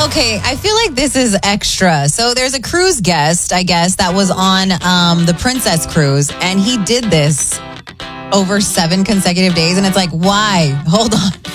Okay, I feel like this is extra. So there's a cruise guest, I guess, that was on the Princess Cruise, and he did this over 7 consecutive days. And it's like, why? Hold on.